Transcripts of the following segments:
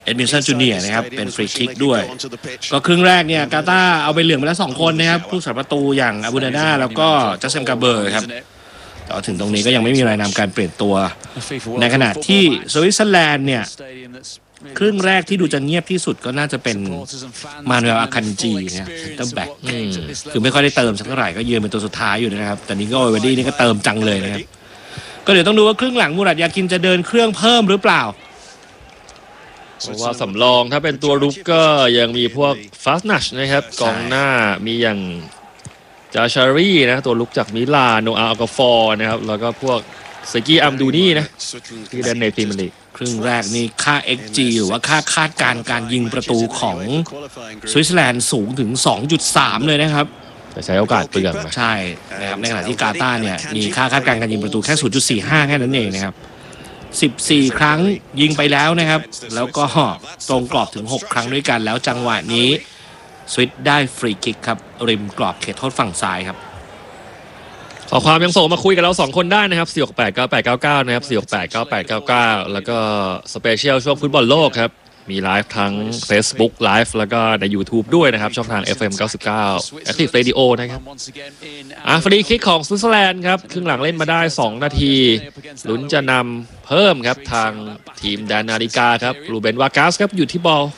เอ็ดมินสันจูเนียร์นะครับเป็นฟรีคิกด้วยก็ครึ่งแรกเนี่ยกาตาร์เอาไปเหลืองไปแล้ว2คนนะครับผู้สาประตูอย่างอาบูนาน่าแล้วก็จัสเซมกาเบอร์ครับแต่ถึงตรงนี้ก็ยังไม่มีรายนำการเปลี่ยนตัวในขณะที่สวิตเซอร์แลนด์เนี่ยครึ่งแรกที่ดูจะเงียบที่สุดก็น่าจะเป็นมานูเอลอาคันจีเนี่ยเซนเตอร์แบ็กคือไม่ค่อยได้เติมสักเท่าไหร่ก็ยืนเป็นตัวสุดท้ายอยู่นะครับแต่นี้ก็โอเวอร์ดี้นี่ก็เติมจังเลยนะครับก็เดี๋ยวต้องดูว่าครึ่งหลังมูรัดยากินจะเดินเครื่องเพิ่มหรือเปล่าเพราะว่าสำรองถ้าเป็นตัวรุกก็ยังมีพวกฟาสนัชนะครับกองหน้ามีอย่างจาชารีนะตัวรุกจากมิลานโนอาอัลกาฟอร์นะครับแล้วก็พวกเซกี้อัมดูนี่นะที่เล่นในพรีเมียร์ลีกครึ่งแรกนี่ค่า XG หรือว่าค่าคาดการณ์การยิงประตูของสวิตเซอร์แลนด์สูงถึง 2.3 เลยนะครับแต่ใช้โอกาสเปลืองใช่นะครับในขณะที่กาตาร์เนี่ยมีค่าคาดการณ์การยิงประตูแค่ 0.45 แค่นั้นเองนะครับ14 ครั้งยิงไปแล้วนะครับแล้วก็ตรงกรอบถึง6 ครั้งด้วยกันแล้วจังหวะนี้สวิตได้ฟรีคิกครับริมกรอบเขตโทษฝั่งซ้ายครับขอความยังส่งมาคุยกับเรา2คนได้นะครับ4689899นะครับ4689899แล้วก็สเปเชียลช่วงฟุตบอลโลกครับมีไลฟ์ทั้ง Facebook Live แล้วก็ใน YouTube ด้วยนะครับช่องทาง FM 99 Active Radio นะครับฟรีคิกของสวิตเซอร์แลนด์ครับครึ่งหลังเล่นมาได้2 นาทีลุ้นจะนำเพิ่มครับทางทีมแดนนาฬิกาครับรูเบนวากาสครับอยู่ที่บอล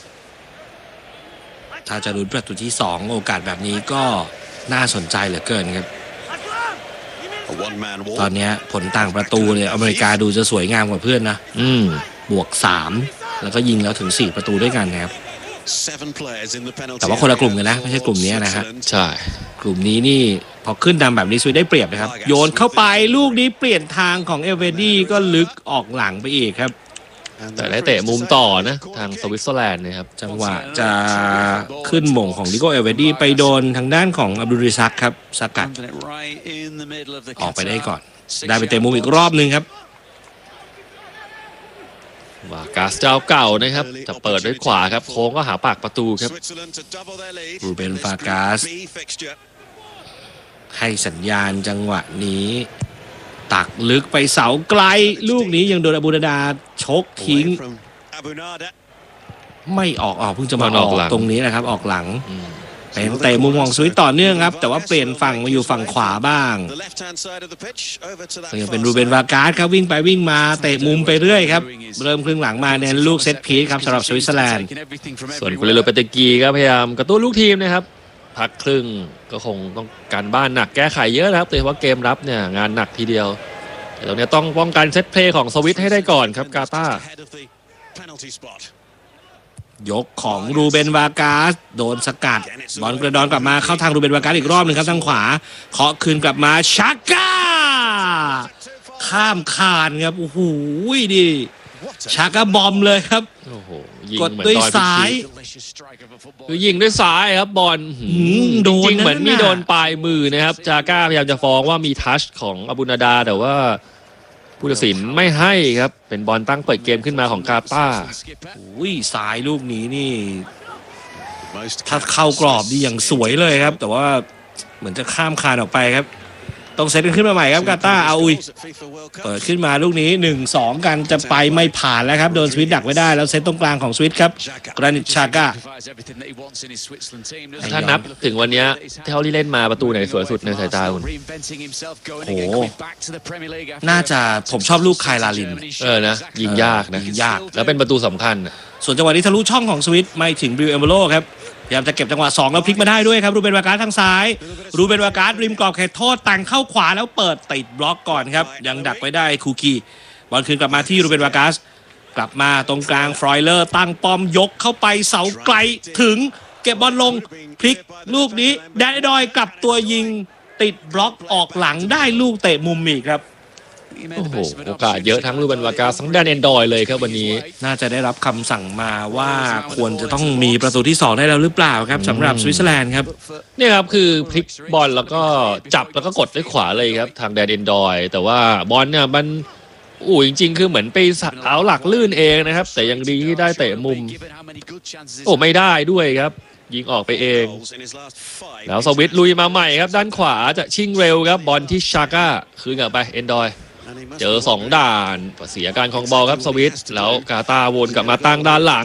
ถ้าจะลุ้นประตูที่2โอกาสแบบนี้ก็น่าสนใจเหลือเกินครับตอนนี้ผลต่างประตูเนี่ยอเมริกาดูจะสวยงามกว่าเพื่อนนะบวก3แล้วก็ยิงแล้วถึง4ประตูด้วยกันนะครับแต่ว่าคนละกลุ่มกันนะไม่ใช่กลุ่มนี้นะฮะใช่กลุ่มนี้นี่พอขึ้นนำแบบนี้สวิตได้เปรียบนะครับโยนเข้าไปลูกนี้เปลี่ยนทางของเอลเวดี้ก็ลึกออกหลังไปอีกครับแต่ได้เตะมุมต่อนะทางสวิตเซอร์แลนด์นะครับจังหวะจะขึ้นหม่งของดิโก้เอลเวดี้ไปโดนทางด้านของอับดุลริซักครับสกัดออกไปได้ก่อนได้ไปเตะมุมอีกรอบนึงครับวากาสเจ้าเก่านะครับจะเปิดด้วยขวาครับโค้งก็หาปากประตูครับรูเบนฟากาสให้สัญญาณจังหวะนี้ตักลึกไปเสาไกลลูกนี้ยังโดนอาบูนาดาชกทิ้งไม่ออกเพิ่งจะมาออกตรงนี้นะครับออกหลังเป็นเตะมุมของสวิตต่อเนื่องครับแต่ว่าเปลี่ยนฝั่งมาอยู่ฝั่งขวาบ้างยังเป็นรูเบนวากาสครับวิ่งไปวิ่งมาเตะมุมไปเรื่อยครับเริ่มครึ่งหลังมาเน้นลูกเซตพีซครับสำหรับสวิตเซอร์แลนด์ส่วนกุเลโรเปเตกีก็พยายามกระตุ้นลูกทีมนะครับพักครึ่งก็คงต้องการบ้านหนักแก้ไขเยอะนะครับโดยเฉพาะเกมรับเนี่ยงานหนักทีเดียวแต่ตรงนี้ต้องป้องกันเซตเพลย์ของสวิตให้ได้ก่อนครับกาตาร์ยกของรูเบนวากาสโดนสกัดบอลกระดอนกลับมาเข้าทางรูเบนวากาสอีกรอบหนึ่งครับทางขวาเคาะคืนกลับมาชาก้าข้ามคานครับโอ้โหดิชาก้าบอมเลยครับกดด้วยซ้ายคือยิงด้วยซ้ายครับบอลโดนจริงเหมือนมีโดนปลายมือนะครับชาก้าพยายามจะฟ้องว่ามีทัชของอาบูนาดาแต่ว่าผู้ตัดสินไม่ให้ครับเป็นบอลตั้งเปิดเกมขึ้นมาของกาตาร์ซ้ายลูกนี้นี่ถ้าเข้ากรอบดีอย่างสวยเลยครับแต่ว่าเหมือนจะข้ามคานออกไปครับต้องเซตกันขึ้นมาใหม่ครับกาตาร์เอาเปิดขึ้นมาลูกนี้ 1-2 กันจะไปไม่ผ่านแล้วครับโดนสวิตดักไว้ได้แล้วเซตตรงกลางของสวิตครับกรานิตชาก้าถ้านับถึงวันนี้เท่าที่เล่นมาประตูไหนสวยสุดในสายตาคุณโอ้น่าจะผมชอบลูกคายลาลินนะยิงยากนะยากแล้วเป็นประตูสำคัญส่วนจังหวะนี้ทะลุช่องของสวิตไม่ถึงบริวเอมโบโลครับพยายามจะเก็บจังหวะ2แล้วพลิกมาได้ด้วยครับรูเบนวากาสทางซ้ายรูเบนวากาสริมกรอบเขตโทษแต่งเข้าขวาแล้วเปิดติดบล็อกก่อนครับยังดักไว้ได้คูคีบอลคืนกลับมาที่รูเบนวากาสกลับมาตรงกลางฟรอยเลอร์ตั้งป้อมยกเข้าไปเสาไกลถึงเก็บบอลลงพลิกลูกนี้แดนดอยกลับตัวยิงติดบล็อกออกหลังได้ลูกเตะมุมอีกครับโอ้โหโอกาสเยอะทั้งรูเบนวากาสทั้งแดนแอนดอยเลยครับวันนี้น่าจะได้รับคำสั่งมาว่าควรจะต้องมีประตูที่2ได้แล้วหรือเปล่าครับสำหรับสวิตเซอร์แลนด์ครับนี่ครับคือพลิกบอลแล้วก็จับแล้วก็กดด้วยขวาเลยครับทางแดนแอนดอยแต่ว่าบอลเนี่ยมันจริงๆคือเหมือนไปเอาหลักลื่นเองนะครับแต่ยังดีที่ได้เตะมุมไม่ได้ด้วยครับยิงออกไปเองแล้วสวิตลุยมาใหม่ครับด้านขวาจะชิ่งเร็วครับบอลที่ชาก้าคืนกลับไปแอนดอยเจอ2ด่านเสียการครองบอลครับสวิตแล้วกาตาร์วนกลับมาตั้งด้านหลัง